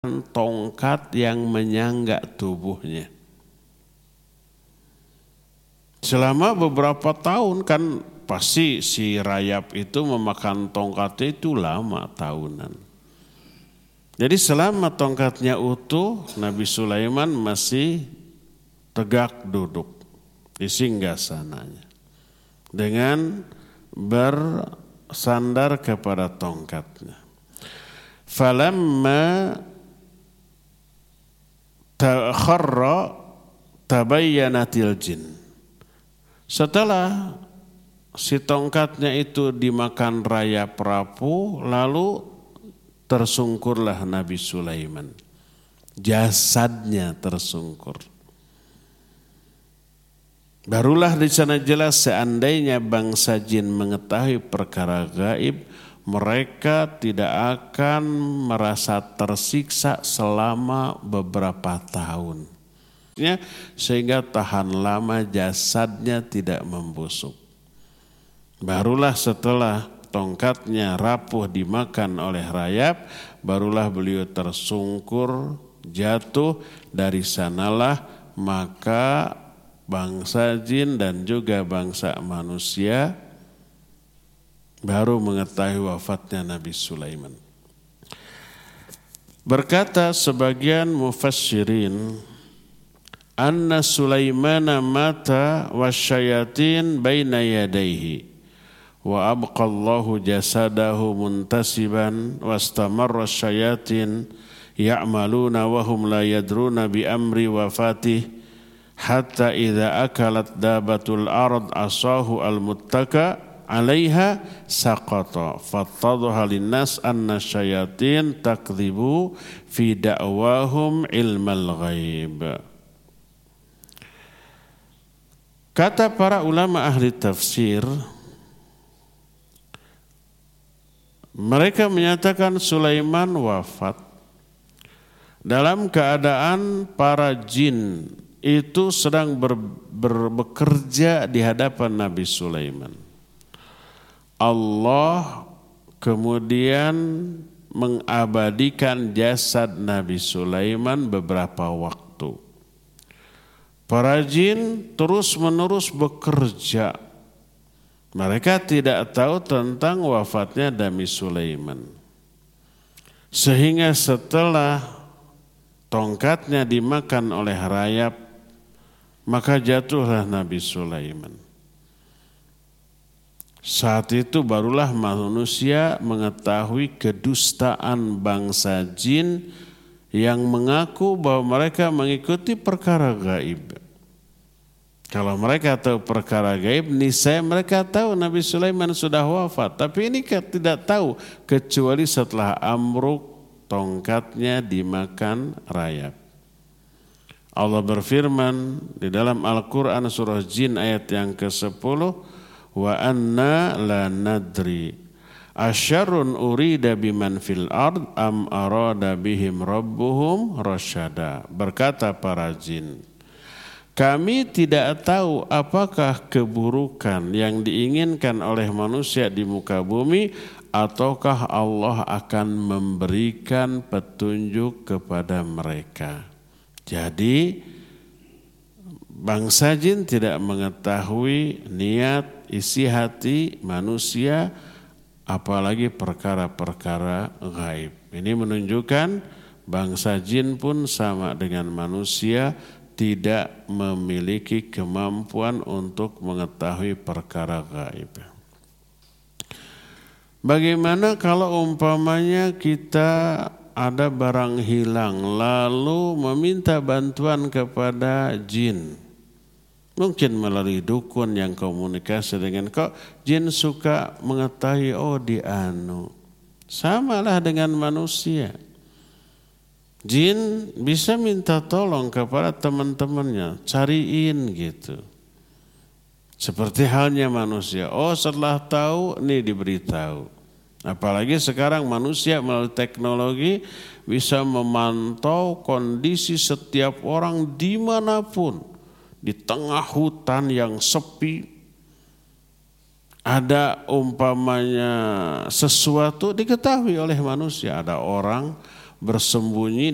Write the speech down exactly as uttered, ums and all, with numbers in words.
tongkat yang menyangga tubuhnya. Selama beberapa tahun kan pasti si rayap itu memakan tongkatnya itu lama tahunan. Jadi selama tongkatnya utuh, Nabi Sulaiman masih tegak duduk di singgasananya dengan bersandar kepada tongkatnya. Falamma takharra tabayyanatil jin. Setelah si tongkatnya itu dimakan rayap rapuh, lalu tersungkurlah Nabi Sulaiman. Jasadnya tersungkur. Barulah di sana jelas seandainya bangsa jin mengetahui perkara gaib, mereka tidak akan merasa tersiksa selama beberapa tahun. Sehingga tahan lama jasadnya tidak membusuk. Barulah setelah tongkatnya rapuh dimakan oleh rayap, barulah beliau tersungkur, jatuh. Dari sanalah maka bangsa jin dan juga bangsa manusia baru mengetahui wafatnya Nabi Sulaiman. Berkata sebagian mufassirin, anna Sulaimana mata wasyayatin baina yadaihi wa abqallahu jasadahu muntasiban wastamarra syayatin ya'maluna wa hum la yadruna bi amri wafatih hatta idza akalat dabatul ard asahu al-muttaka alaiha saqata fattadha linnas anna syayatin takdzibu fi da'wahum ilmal ghaib. Kata para ulama ahli tafsir, mereka menyatakan Sulaiman wafat dalam keadaan para jin itu sedang ber, ber, bekerja di hadapan Nabi Sulaiman. Allah kemudian mengabadikan jasad Nabi Sulaiman beberapa waktu. Para jin terus-menerus bekerja. Mereka tidak tahu tentang wafatnya Nabi Sulaiman. Sehingga setelah tongkatnya dimakan oleh rayap, maka jatuhlah Nabi Sulaiman. Saat itu barulah manusia mengetahui kedustaan bangsa jin yang mengaku bahwa mereka mengikuti perkara gaib. Kalau mereka tahu perkara gaib, niscaya mereka tahu Nabi Sulaiman sudah wafat. Tapi ini tidak tahu kecuali setelah amruk tongkatnya dimakan rayap. Allah berfirman di dalam Al-Quran surah Jin ayat yang kesepuluh, wa anna la nadri asyarrun urida biman fil ard am arada bihim rabbuhum rasyada. Berkata para jin, kami tidak tahu apakah keburukan yang diinginkan oleh manusia di muka bumi ataukah Allah akan memberikan petunjuk kepada mereka. Jadi bangsa jin tidak mengetahui niat isi hati manusia, apalagi perkara-perkara gaib. Ini menunjukkan bangsa jin pun sama dengan manusia, tidak memiliki kemampuan untuk mengetahui perkara gaib. Bagaimana kalau umpamanya kita ada barang hilang lalu meminta bantuan kepada jin? Mungkin melalui dukun yang komunikasi dengan kok jin suka mengetahui oh di anu. Samalah dengan manusia. Jin bisa minta tolong kepada teman-temannya, cariin gitu. Seperti halnya manusia. Oh setelah tahu, nih diberitahu. Apalagi sekarang manusia melalui teknologi bisa memantau kondisi setiap orang dimanapun. Di tengah hutan yang sepi, ada umpamanya sesuatu diketahui oleh manusia. Ada orang bersembunyi